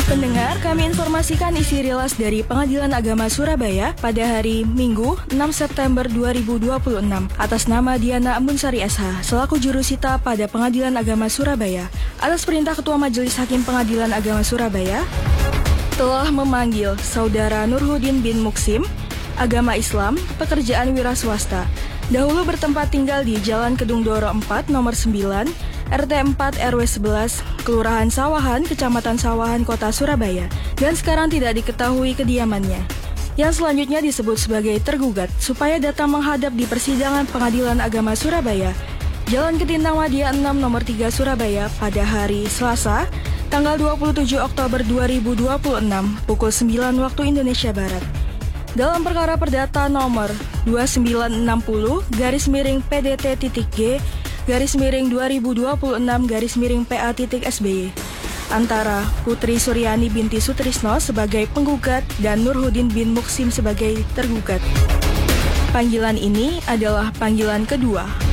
Pendengar, kami informasikan isi rilis dari Pengadilan Agama Surabaya pada hari Minggu 6 September 2026 atas nama Diana Ambunsari SH selaku jurusita pada Pengadilan Agama Surabaya atas perintah Ketua Majelis Hakim Pengadilan Agama Surabaya telah memanggil Saudara Nurhudin bin Muksim, agama Islam, pekerjaan wira swasta, dahulu bertempat tinggal di Jalan Kedung Doro 4 nomor 9 RT 4 RW 11, Kelurahan Sawahan, Kecamatan Sawahan, Kota Surabaya, dan sekarang tidak diketahui kediamannya. Yang selanjutnya disebut sebagai tergugat, supaya datang menghadap di persidangan Pengadilan Agama Surabaya, Jalan Ketintang Wadia 6 nomor 3 Surabaya pada hari Selasa, tanggal 27 Oktober 2026, pukul 9 waktu Indonesia Barat. Dalam perkara perdata nomor 2960-PDT.G /2026 PA.SBY antara Putri Suryani binti Sutrisno sebagai penggugat dan Nurhudin bin Muksim sebagai tergugat. Panggilan ini adalah panggilan kedua.